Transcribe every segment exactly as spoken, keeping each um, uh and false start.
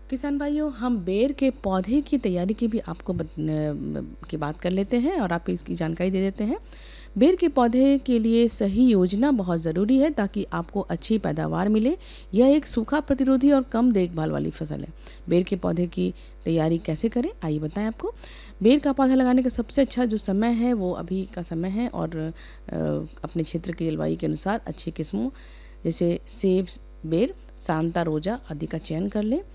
किसान भाइयों, हम बेर के पौधे की तैयारी की भी आपको बत, न, की बात कर लेते हैं और आप इसकी जानकारी दे देते हैं। बेर के पौधे के लिए सही योजना बहुत ज़रूरी है ताकि आपको अच्छी पैदावार मिले। यह एक सूखा प्रतिरोधी और कम देखभाल वाली फसल है। बेर के पौधे की तैयारी कैसे करें, आइए बताएं आपको। बेर का पौधा लगाने का सबसे अच्छा जो समय है वो अभी का समय है और अ, अपने क्षेत्र के जलवायु के अनुसार अच्छी किस्मों जैसे सेब, बेर, सांता रोजा आदि का चयन कर लें।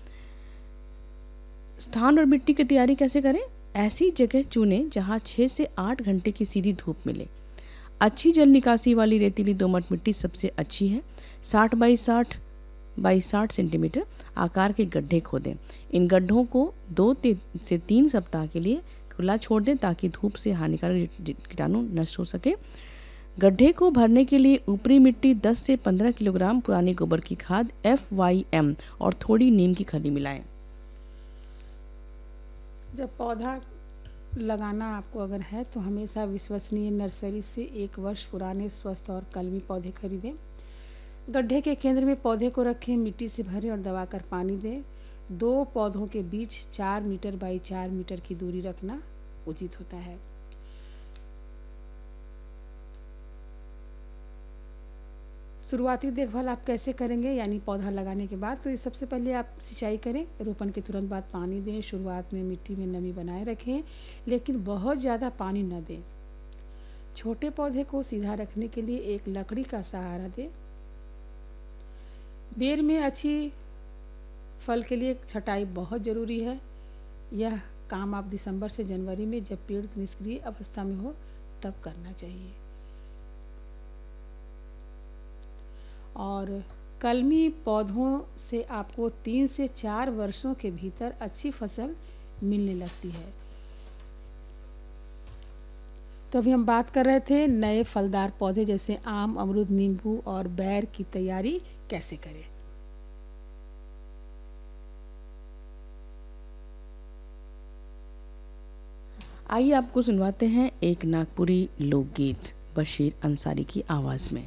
स्थान और मिट्टी की तैयारी कैसे करें? ऐसी जगह चुनें जहां छः से आठ घंटे की सीधी धूप मिले। अच्छी जल निकासी वाली रेतीली दोमट मिट्टी सबसे अच्छी है। साठ बाई साठ बाई साठ सेंटीमीटर आकार के गड्ढे खोदें। इन गड्ढों को दो से तीन सप्ताह के लिए खुला छोड़ दें ताकि धूप से हानिकारक कीटाणु नष्ट हो सके। गड्ढे को भरने के लिए ऊपरी मिट्टी दस से पंद्रह किलोग्राम पुरानी गोबर की खाद एफ वाई एम और थोड़ी नीम की खली मिलाएं। जब पौधा लगाना आपको अगर है तो हमेशा विश्वसनीय नर्सरी से एक वर्ष पुराने स्वस्थ और कलमी पौधे खरीदें। गड्ढे के केंद्र में पौधे को रखें, मिट्टी से भरें और दबाकर पानी दें। दो पौधों के बीच चार मीटर बाई चार मीटर की दूरी रखना उचित होता है। शुरुआती देखभाल आप कैसे करेंगे, यानी पौधा लगाने के बाद? तो ये सबसे पहले आप सिंचाई करें, रोपण के तुरंत बाद पानी दें। शुरुआत में मिट्टी में नमी बनाए रखें, लेकिन बहुत ज़्यादा पानी न दें। छोटे पौधे को सीधा रखने के लिए एक लकड़ी का सहारा दें। बेर में अच्छी फल के लिए छटाई बहुत ज़रूरी है। यह काम आप दिसंबर से जनवरी में, जब पेड़ निष्क्रिय अवस्था में हो, तब करना चाहिए। और कलमी पौधों से आपको तीन से चार वर्षों के भीतर अच्छी फसल मिलने लगती है। तो अभी हम बात कर रहे थे नए फलदार पौधे जैसे आम, अमरूद, नींबू और बैर की तैयारी कैसे करें। आइए आपको सुनवाते हैं एक नागपुरी लोकगीत बशीर अंसारी की आवाज़ में।